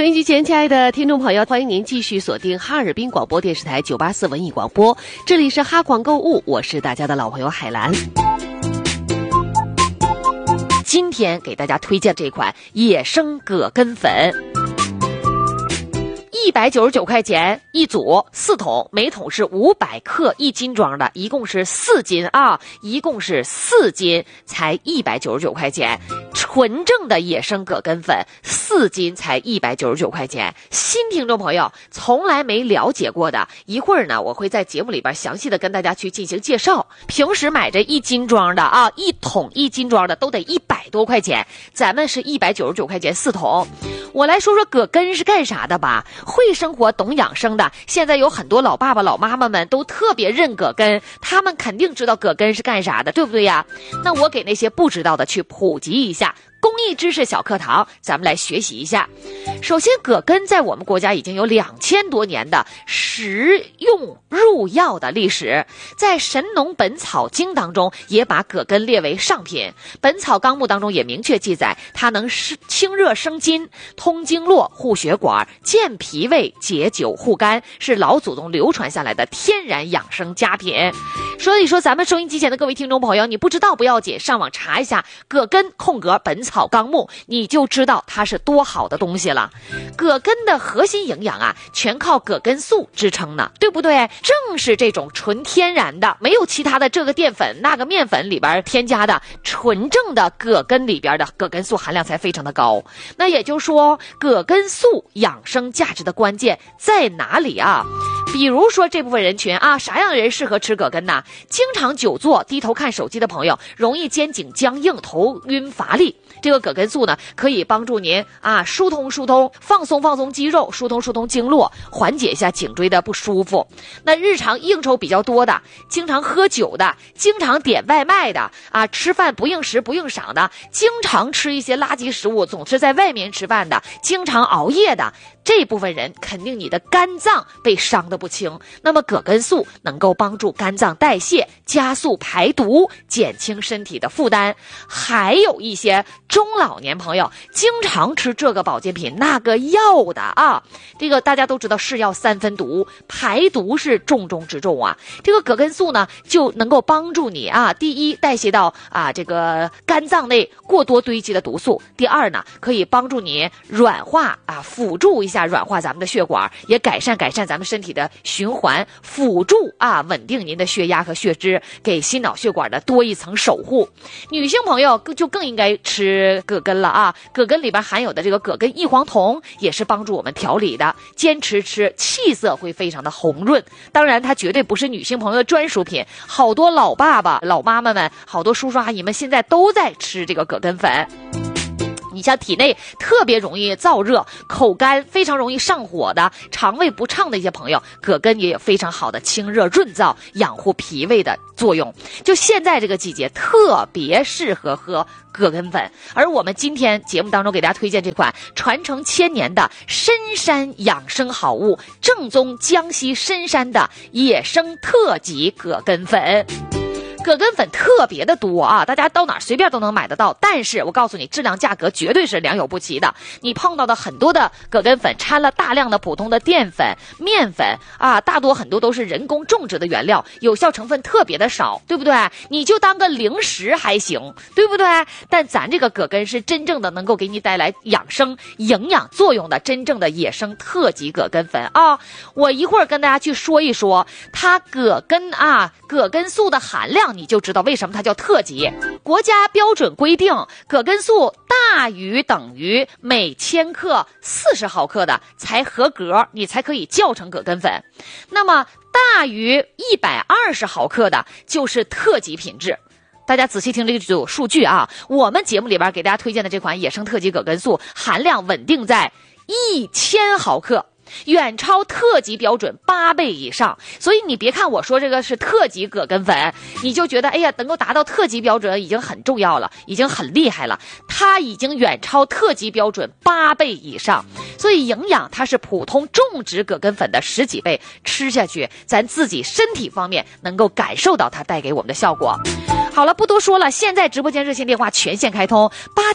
收音机前，亲爱的听众朋友，欢迎您继续锁定哈尔滨广播电视台984文艺广播，这里是哈广购物，我是大家的老朋友海兰。今天给大家推荐这款野生葛根粉，199块钱一组，4桶，每桶是500克，1斤装的，一共是4斤啊，一共是4斤，才199块钱。纯正的野生葛根粉4斤才199块钱。新听众朋友从来没了解过的，一会儿呢我会在节目里边详细的跟大家去进行介绍。平时买这1斤装的啊，1桶1斤装的都得100多块钱，咱们是199块钱4桶。我来说说葛根是干啥的吧。会生活懂养生的，现在有很多老爸爸老妈妈们都特别认葛根，他们肯定知道葛根是干啥的，对不对呀？那我给那些不知道的去普及一下。公益知识小课堂，咱们来学习一下。首先，葛根在我们国家已经有2000多年的食用入药的历史，在《神农本草经》当中也把葛根列为上品，《本草纲目》当中也明确记载，它能清热生津、通经络、护血管、健脾胃、解酒护肝，是老祖宗流传下来的天然养生佳品。所以说，咱们收音机前的各位听众朋友，你不知道不要紧，上网查一下葛根空格本草纲目，你就知道它是多好的东西了。葛根的核心营养啊，全靠葛根素支撑呢，对不对？正是这种纯天然的，没有其他的这个淀粉那个面粉里边添加的，纯正的葛根里边的葛根素含量才非常的高。那也就是说，葛根素养生价值的关键在哪里啊？比如说这部分人群啊，啥样的人适合吃葛根呢？经常久坐低头看手机的朋友，容易肩颈僵硬、头晕乏力，这个葛根素呢可以帮助您啊疏通放松肌肉，疏通经络，缓解一下颈椎的不舒服。那日常应酬比较多的，经常喝酒的，经常点外卖的啊，吃饭不应时不应晌的，经常吃一些垃圾食物，总是在外面吃饭的，经常熬夜的，这部分人肯定你的肝脏被伤得不轻。那么葛根素能够帮助肝脏代谢，加速排毒，减轻身体的负担。还有一些中老年朋友经常吃这个保健品那个药的啊，这个大家都知道是药3分毒，排毒是重中之重啊。这个葛根素呢就能够帮助你啊，第一代谢到啊这个肝脏内过多堆积的毒素，第二呢可以帮助你软化啊，辅助一下软化咱们的血管，也改善咱们身体的循环，辅助啊稳定您的血压和血脂，给心脑血管的多一层守护。女性朋友就更应该吃葛根了啊，葛根里边含有的这个葛根异黄酮也是帮助我们调理的，坚持吃气色会非常的红润。当然它绝对不是女性朋友的专属品，好多老爸爸老妈妈们，好多叔叔阿姨们现在都在吃这个葛根粉。你像体内特别容易燥热、口干、非常容易上火的、肠胃不畅的一些朋友，葛根也有非常好的清热润燥、养护脾胃的作用。就现在这个季节特别适合喝葛根粉。而我们今天节目当中给大家推荐这款传承1000年的深山养生好物，正宗江西深山的野生特级葛根粉。葛根粉特别的多啊，大家到哪儿随便都能买得到，但是我告诉你，质量价格绝对是良莠不齐的。你碰到的很多的葛根粉掺了大量的普通的淀粉、面粉啊，大多很多都是人工种植的原料，有效成分特别的少，对不对？你就当个零食还行，对不对？但咱这个葛根是真正的能够给你带来养生营养作用的真正的野生特级葛根粉啊。我一会儿跟大家去说一说它葛根素的含量，你就知道为什么它叫特级。国家标准规定，葛根素大于等于每千克40毫克的才合格，你才可以叫成葛根粉。那么大于120毫克的就是特级品质。大家仔细听这个数据啊，我们节目里边给大家推荐的这款野生特级葛根素含量稳定在1000毫克，远超特级标准8倍以上。所以你别看我说这个是特级葛根粉，你就觉得哎呀能够达到特级标准已经很重要了，已经很厉害了，它已经远超特级标准8倍以上。所以营养它是普通种植葛根粉的10几倍，吃下去咱自己身体方面能够感受到它带给我们的效果。 好了，不多说了，现在直播间热线电话全线开通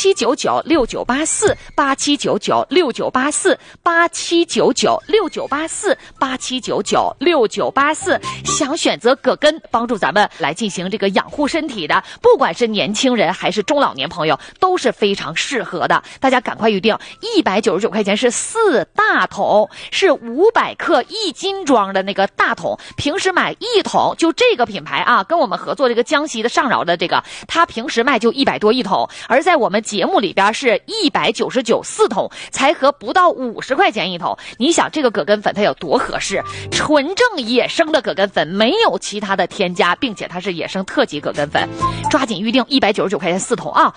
，87996984，87996984，87996984，想选择葛根帮助咱们来进行这个养护身体的，不管是年轻人还是中老年朋友都是非常适合的，大家赶快预定，199块钱是4大桶，是500克1斤装的那个大桶，平时买1桶就这个品牌啊，跟我们合作这个江西的上饶的这个，它平时卖就100多1桶，而在我们节目里边是199 4桶，才合不到50块钱1桶。你想这个葛根粉它有多合适？纯正野生的葛根粉，没有其他的添加，并且它是野生特级葛根粉，抓紧预定199块钱4桶啊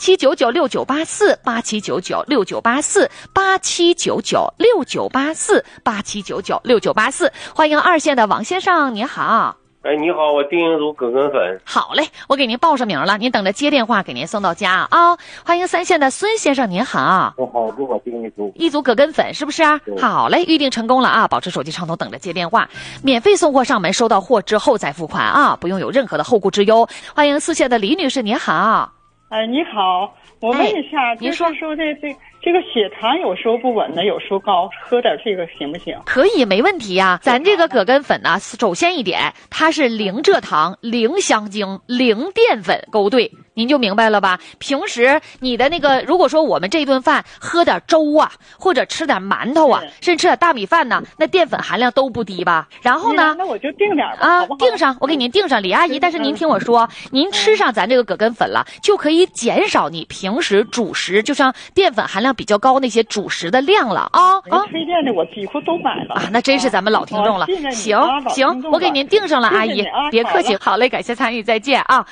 ！87996984，87996984，87996984，87996984，欢迎2线的王先生，您好。 哎，你好，我订一组葛根粉。 好嘞，我给您报上名了，您等着接电话给您送到家啊！欢迎3线的孙先生，您好。 我好，给我订一组葛根粉是不是啊？好嘞，预定成功了啊！保持手机畅通，等着接电话，免费送货上门，收到货之后再付款啊，不用有任何的后顾之忧。欢迎4线的李女士，您好。 你好，我问一下， 您说这个血糖有时候不稳的，有时候高，喝点这个行不行？ 可以，没问题呀。咱这个葛根粉呢，首先一点，它是零蔗糖、零香精、零淀粉勾兑，您就明白了吧？平时你的那个，如果说我们这顿饭喝点粥啊，或者吃点馒头啊，甚至吃点大米饭呢，那淀粉含量都不低吧？然后呢， 那我就定点吧， 啊， 好不好？ 定上，我给您定上，李阿姨。但是您听我说，您吃上咱这个葛根粉了，就可以减少你平时主食，就像淀粉含量比较高那些主食的量了啊。 推荐的我几乎都买了啊，那真是咱们老听众了。行，我给您定上了，阿姨，别客气。好嘞，感谢参与，再见啊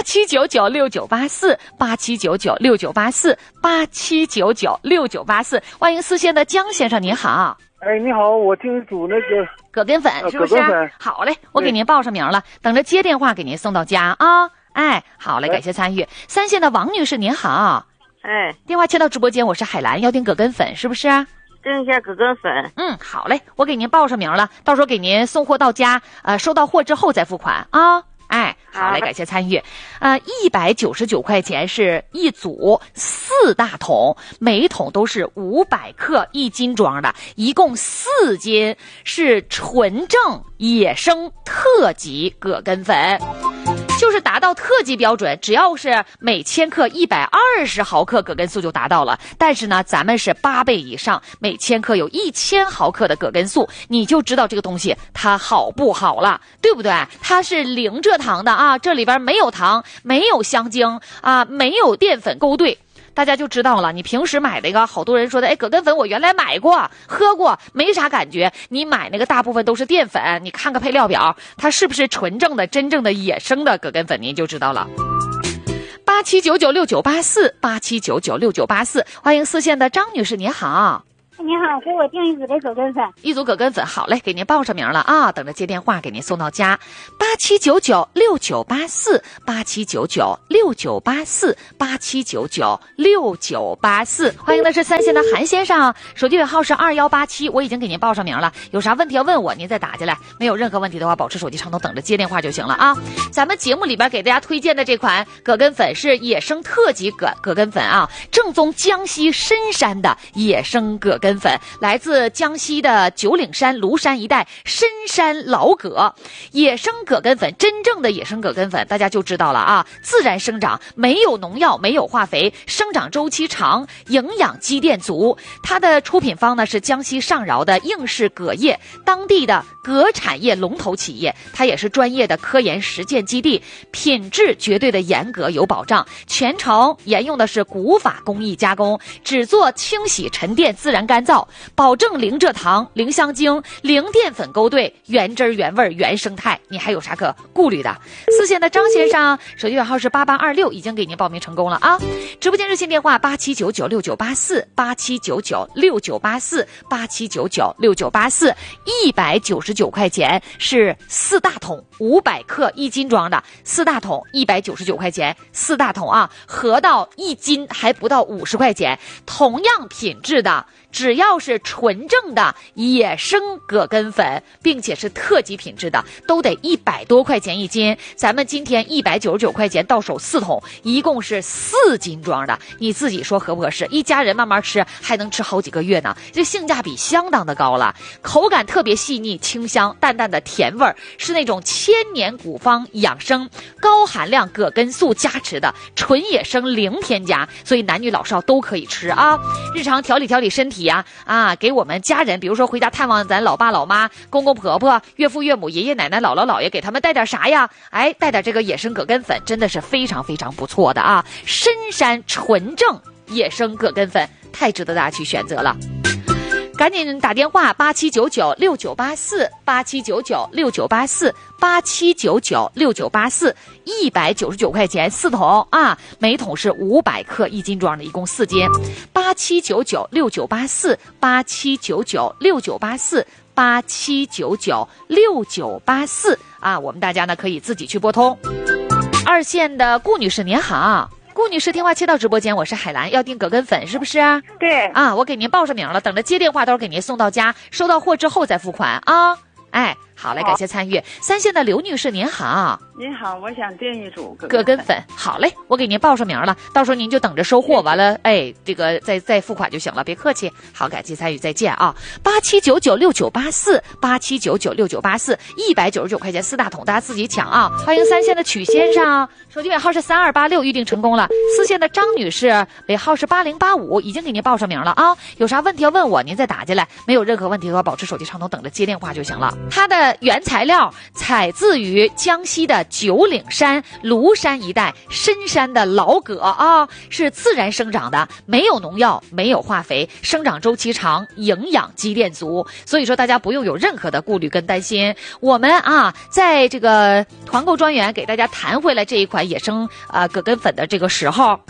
！87996984，87996984，87996984，欢迎4线的江先生，您好。 哎，你好，我订一组那个葛根粉，是不是？好嘞，我给您报上名了，等着接电话给您送到家啊！哎，好嘞，感谢参与。3线的王女士，您好。 哎， 电话接到直播间，我是海兰，要订葛根粉是不是？ 订一下葛根粉。 好嘞，我给您报上名了，到时候给您送货到家，收到货之后再付款啊。哎，好嘞，感谢参与。199块钱是1组4大桶，每桶都是500克1斤装的，一共4斤，是纯正野生特级葛根粉。就是达到特级标准，只要是每千克120毫克葛根素就达到了。但是呢，咱们是8倍以上，每千克有1000毫克的葛根素，你就知道这个东西它好不好了，对不对？它是零蔗糖的啊，这里边没有糖，没有香精啊，没有淀粉勾兑。大家就知道了，你平时买那个，好多人说的，哎，葛根粉我原来买过喝过，没啥感觉。你买那个大部分都是淀粉，你看个配料表，它是不是纯正的、真正的野生的葛根粉，您就知道了。87996984，87996984，欢迎4线的张女士，您好。 你好，给我订一组这葛根粉。 1组葛根粉，好嘞，给您报上名了啊，等着接电话给您送到家。87996984，87996984，87996984，欢迎的是3线的韩先生，手机尾号是2187，我已经给您报上名了，有啥问题要问我，您再打进来，没有任何问题的话，保持手机畅通，等着接电话就行了啊。咱们节目里边给大家推荐的这款葛根粉是野生特级葛根粉啊，正宗江西深山的野生葛根粉，来自江西的九岭山、庐山一带深山老葛，野生葛根粉，真正的野生葛根粉，大家就知道了啊，自然生长，没有农药，没有化肥，生长周期长，营养积淀足。它的出品方呢是江西上饶的应氏葛业，当地的葛产业龙头企业，它也是专业的科研实践基地，品质绝对的严格有保障，全程沿用的是古法工艺加工，只做清洗沉淀自然干燥，保证零蔗糖、零香精、零淀粉勾兑，原汁原味原生态，你还有啥可顾虑的？4线的张先生，手机尾号是8826，已经给您报名成功了啊！直播间热线电话87996984，87996984，87996984，199块钱是4大桶，500克1斤装的4大桶，199块钱4大桶啊，合到1斤还不到50块钱，同样品质的。只只要是纯正的野生葛根粉，并且是特级品质的，都得100多块钱一斤。咱们今天199块钱到手4桶，一共是4斤装的，你自己说合不合适？一家人慢慢吃，还能吃好几个月呢。这性价比相当的高了，口感特别细腻清香，淡淡的甜味儿，是那种千年古方养生高含量葛根素加持的纯野生零添加，所以男女老少都可以吃啊。日常调理身体呀，给我们家人，比如说回家探望咱老爸老妈、公公婆婆、岳父岳母、爷爷奶奶、姥姥姥爷，给他们带点啥呀？带点这个野生葛根粉，真的是非常非常不错的啊！深山纯正野生葛根粉，太值得大家去选择了。赶紧打电话87996984，87996984，87996984，199块钱4桶啊，每桶是500克1斤装的，一共4斤。87996984，87996984，87996984啊，我们大家呢可以自己去拨通。2线的顾女士您好。顾女士，电话切到直播间，我是海兰，要订葛根粉是不是啊？ 对啊，我给您报上名了，等着接电话，到时候给您送到家，收到货之后再付款啊。好嘞，感谢参与。3线的刘女士您好。 您好，我想订一组葛根粉。好嘞，我给您报上名了，到时候您就等着收货，完了这个再付款就行了，别客气。好，感谢参与，再见啊。87996984，87996984，199块钱4大桶，大家自己抢啊。欢迎3线的曲先生，手机尾号是3286，预定成功了。4线的张女士，尾号是8085，已经给您报上名了啊。有啥问题要问我，您再打进来，没有任何问题的话，保持手机畅通，等着接电话就行了。它的原材料采自于江西的九岭山、庐山一带深山的老葛啊，是自然生长的，没有农药，没有化肥，生长周期长，营养积淀足，所以说大家不用有任何的顾虑跟担心。我们在这个团购专员给大家谈回来这一款野生葛根粉的这个时候，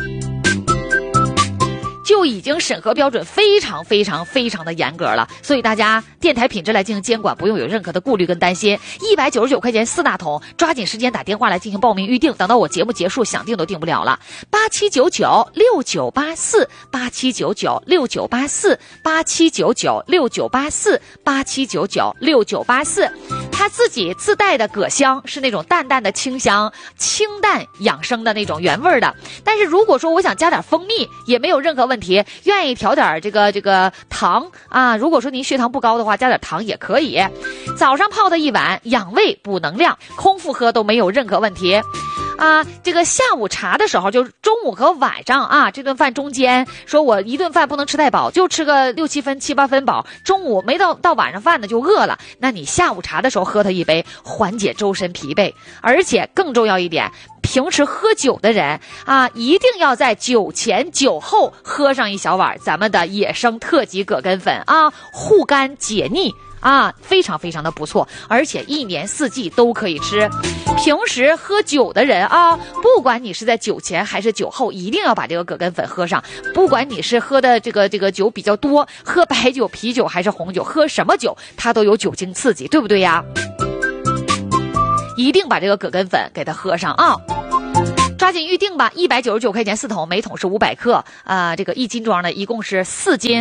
就已经审核标准非常非常非常的严格了，所以大家电台品质来进行监管，不用有任何的顾虑跟担心。199块钱4大桶，抓紧时间打电话来进行报名预定，等到我节目结束，想定都定不了了。87996984，87996984，87996984，它自己自带的葛香是那种淡淡的清香，清淡养生的那种原味的。但是如果说我想加点蜂蜜，也没有任何问题，愿意调点这个糖啊，如果说您血糖不高的话，加点糖也可以。早上泡的一碗，养胃补能量，空腹喝都没有任何问题。这个下午茶的时候，就中午和晚上这顿饭中间，说我一顿饭不能吃太饱，就吃个6、7分、7、8分饱，中午没到晚上饭呢就饿了，那你下午茶的时候喝它一杯，缓解周身疲惫。而且更重要一点，平时喝酒的人一定要在酒前酒后喝上一小碗咱们的野生特级葛根粉护肝解腻非常非常的不错，而且1年4季都可以吃。平时喝酒的人不管你是在酒前还是酒后，一定要把这个葛根粉喝上。不管你是喝的这个酒比较多，喝白酒、啤酒还是红酒，喝什么酒它都有酒精刺激，对不对呀？一定把这个葛根粉给它喝上抓紧预定吧，199块钱4桶，每桶是500克这个1斤装的，一共是4斤。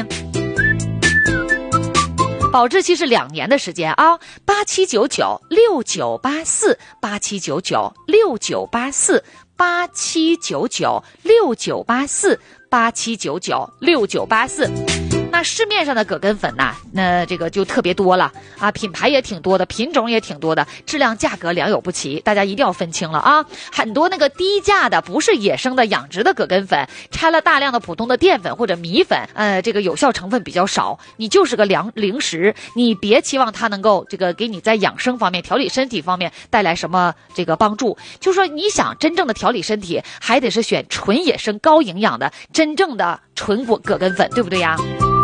保质期是2年的时间87996984，87996984，87996984。那市面上的葛根粉那这个就特别多了品牌也挺多的，品种也挺多的，质量价格良莠不齐，大家一定要分清了很多那个低价的不是野生的养殖的葛根粉，掺了大量的普通的淀粉或者米粉，这个有效成分比较少，你就是个零食，你别期望它能够这个给你在养生方面、调理身体方面带来什么这个帮助。就说你想真正的调理身体，还得是选纯野生高营养的真正的纯葛根粉，对不对呀？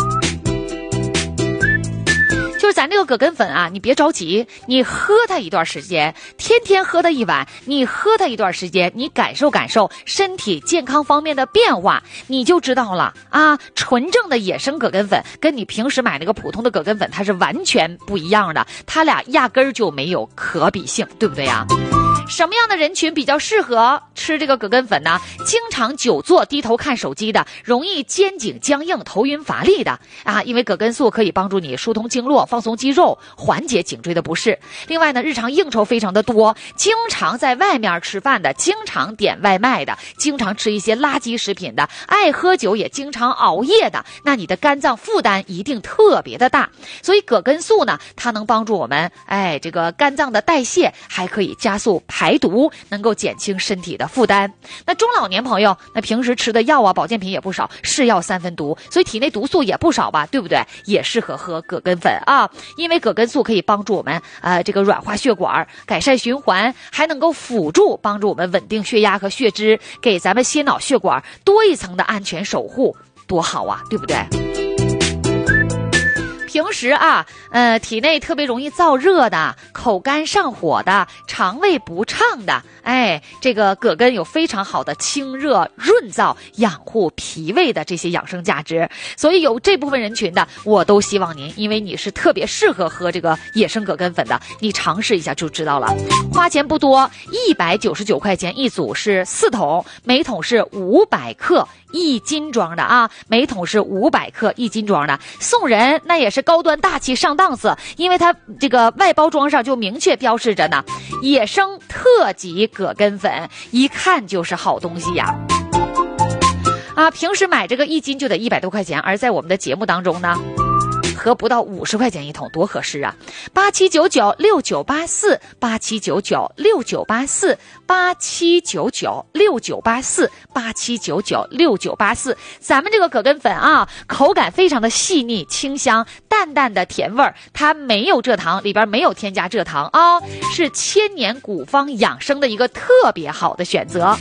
就是咱这个葛根粉你别着急，你喝它一段时间，天天喝它一碗，你喝它一段时间，你感受感受身体健康方面的变化，你就知道了纯正的野生葛根粉跟你平时买那个普通的葛根粉它是完全不一样的，它俩压根儿就没有可比性，对不对呀？ 什么样的人群比较适合吃这个葛根粉呢？经常久坐低头看手机的，容易肩颈僵硬头晕乏力的啊，因为葛根素可以帮助你疏通经络放松肌肉，缓解颈椎的不适。另外呢，日常应酬非常的多，经常在外面吃饭的，经常点外卖的，经常吃一些垃圾食品的，爱喝酒也经常熬夜的，那你的肝脏负担一定特别的大。所以葛根素呢，它能帮助我们这个肝脏的代谢，还可以加速排毒，能够减轻身体的负担。那中老年朋友，那平时吃的药啊保健品也不少，是药三分毒，所以体内毒素也不少吧，对不对？也适合喝葛根粉啊，因为葛根素可以帮助我们这个软化血管，改善循环，还能够辅助帮助我们稳定血压和血脂，给咱们心脑血管多一层的安全守护，多好啊，对不对？平时啊，体内特别容易燥热的、口干上火的、肠胃不畅的，这个葛根有非常好的清热润燥、养护脾胃的这些养生价值，所以有这部分人群的，我都希望您，因为你是特别适合喝这个野生葛根粉的，你尝试一下就知道了。花钱不多，199块钱一组是4桶，每桶是500克1斤装的啊，每桶是500克1斤装的，送人那也是高端大气上档次，因为它这个外包装上就明确标示着呢，野生特级葛根粉，一看就是好东西呀。平时买这个1斤就得100多块钱，而在我们的节目当中呢，合不到50块钱一桶，多合适啊！87996984 87996984 87996984 87996984，咱们这个葛根粉啊，口感非常的细腻清香，淡淡的甜味儿，它没有蔗糖，里边没有添加蔗糖啊，是千年古方养生的一个特别好的选择。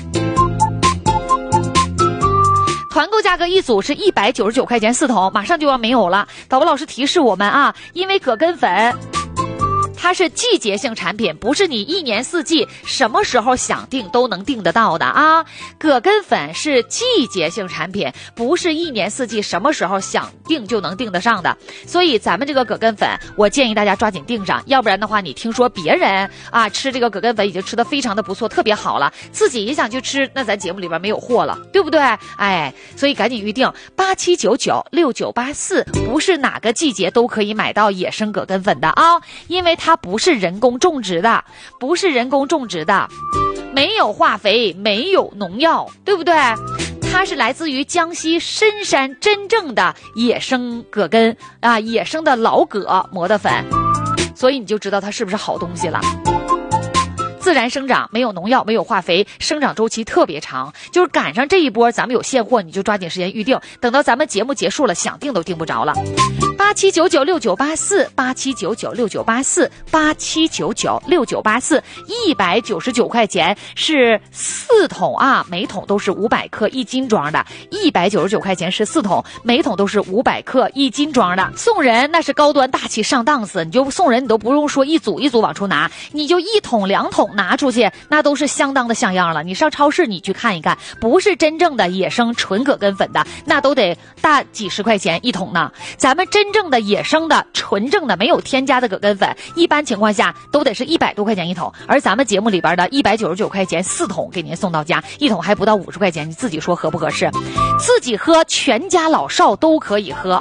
团购价格一组是199块钱4桶，马上就要没有了。导播老师提示我们啊，因为葛根粉它是季节性产品，不是你1年4季什么时候想订都能订得到的啊。葛根粉是季节性产品，不是1年4季什么时候想订就能订得上的。所以咱们这个葛根粉，我建议大家抓紧订上，要不然的话，你听说别人吃这个葛根粉已经吃得非常的不错，特别好了，自己也想去吃，那咱节目里边没有货了，对不对？所以赶紧预定87996984，不是哪个季节都可以买到野生葛根粉的啊，因为它不是人工种植的，不是人工种植的，没有化肥，没有农药，对不对？它是来自于江西深山真正的野生葛根野生的老葛磨的粉，所以你就知道它是不是好东西了。自然生长，没有农药，没有化肥，生长周期特别长，就是赶上这一波咱们有现货，你就抓紧时间预定，等到咱们节目结束了，想订都订不着了。87996984 87996984 87996984 199块钱是4桶啊，每桶都是500克1斤装的，199块钱是4桶，每桶都是500克1斤装的。送人那是高端大气上档次，你就送人你都不用说一组一组往出拿，你就1桶2桶拿出去，那都是相当的像样了。你上超市你去看一看，不是真正的野生纯葛根粉的，那都得大几十块钱一桶呢。咱们真正的野生的纯正的没有添加的葛根粉，一般情况下都得是100多块钱一桶，而咱们节目里边的199块钱4桶给您送到家，一桶还不到50块钱，你自己说合不合适？自己喝，全家老少都可以喝